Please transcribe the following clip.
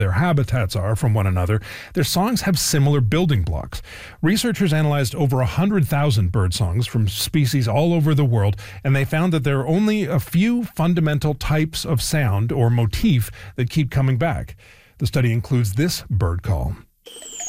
their habitats are from one another, their songs have similar building blocks. Researchers analyzed over 100,000 bird songs from species all over the world, and they found that there are only a few fundamental types of sound or motif that keep coming back. The study includes this bird call.